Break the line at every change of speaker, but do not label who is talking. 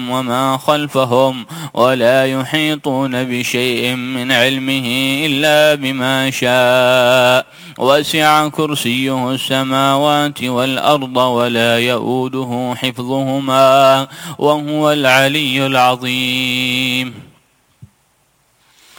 وما خلفهم ولا يحيطون بشيء من علمه إلا بما شاء. وسع كرسيه السماوات والأرض ولا يؤوده حفظهما وهو العلي العظيم.